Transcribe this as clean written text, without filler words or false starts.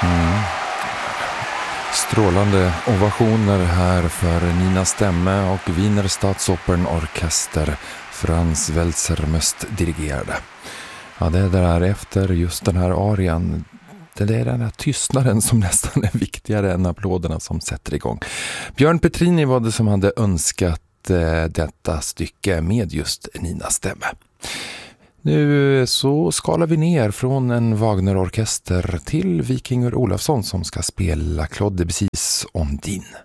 Strålande ovationer här för Nina Stemme och Wiener Staatsopernorkester, Franz Welser-Möst dirigerade. Ja, det där efter just den här arian, det är den här tystnaden som nästan är viktigare än applåderna som sätter igång. Björn Petrini var det som hade önskat detta stycke med just Nina Stemme. Nu så skalar vi ner från en Wagner-orkester till Vikingur Olafsson som ska spela Claude Debussys Ondine.